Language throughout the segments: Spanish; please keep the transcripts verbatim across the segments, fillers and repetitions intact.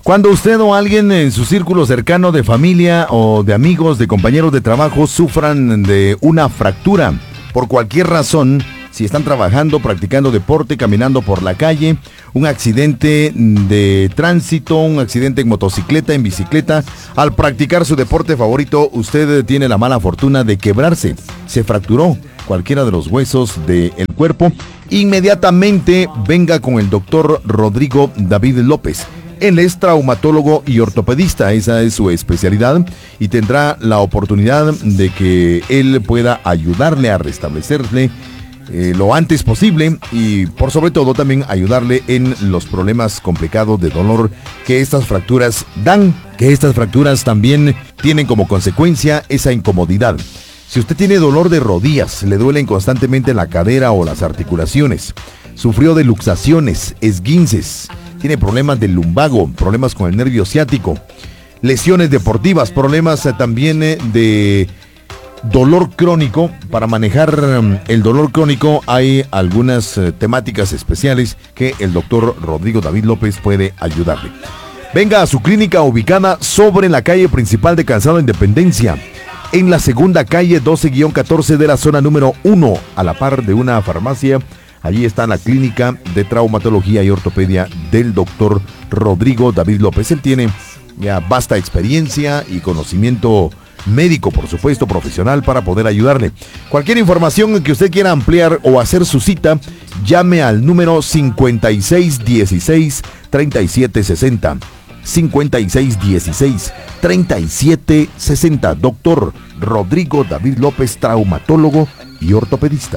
Cuando usted o alguien en su círculo cercano de familia o de amigos, de compañeros de trabajo sufran de una fractura por cualquier razón, si están trabajando, practicando deporte, caminando por la calle, un accidente de tránsito, un accidente en motocicleta, en bicicleta, al practicar su deporte favorito, usted tiene la mala fortuna de quebrarse, se fracturó cualquiera de los huesos del cuerpo, inmediatamente venga con el doctor Rodrigo David López. Él es traumatólogo y ortopedista, esa es su especialidad, y tendrá la oportunidad de que él pueda ayudarle a restablecerle eh, lo antes posible y por sobre todo también ayudarle en los problemas complicados de dolor que estas fracturas dan, que estas fracturas también tienen como consecuencia esa incomodidad. Si usted tiene dolor de rodillas, le duelen constantemente la cadera o las articulaciones, sufrió de luxaciones, esguinces, tiene problemas del lumbago, problemas con el nervio ciático, lesiones deportivas, problemas eh, también eh, de dolor crónico. Para manejar um, el dolor crónico hay algunas eh, temáticas especiales que el doctor Rodrigo David López puede ayudarle. Venga a su clínica ubicada sobre la calle principal de Calzado Independencia, en la segunda calle doce catorce de la zona número uno, a la par de una farmacia. Allí está la clínica de traumatología y ortopedia del doctor Rodrigo David López. Él tiene ya vasta experiencia y conocimiento médico, por supuesto, profesional, para poder ayudarle. Cualquier información que usted quiera ampliar o hacer su cita, llame al número cincuenta y seis dieciséis treinta y siete sesenta. cincuenta y seis dieciséis treinta y siete sesenta. Doctor Rodrigo David López, traumatólogo y ortopedista.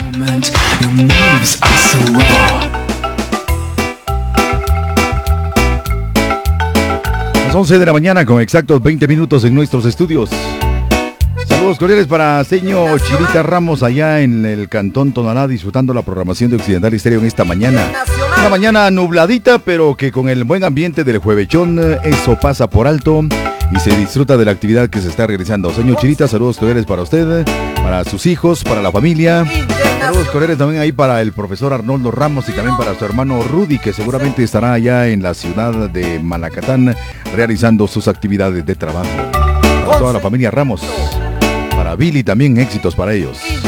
Las once de la mañana con exactos veinte minutos en nuestros estudios. Saludos cordiales para señor Chirita Ramos allá en el Cantón Tonalá, disfrutando la programación de Occidental Estéreo en esta mañana. Una mañana nubladita, pero que con el buen ambiente del juevechón, eso pasa por alto y se disfruta de la actividad que se está realizando. Señor Chirita, saludos cordiales para usted, para sus hijos, para la familia. Saludos cordiales también ahí para el profesor Arnoldo Ramos y también para su hermano Rudy, que seguramente estará allá en la ciudad de Malacatán realizando sus actividades de trabajo. Para toda la familia Ramos. Para Billy también, éxitos para ellos.